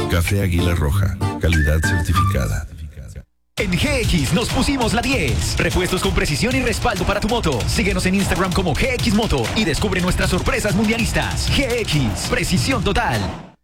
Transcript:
Café Águila Roja, calidad certificada. En GX nos pusimos la 10. Repuestos con precisión y respaldo para tu moto. Síguenos en Instagram como GX Moto y descubre nuestras sorpresas mundialistas. GX, precisión total.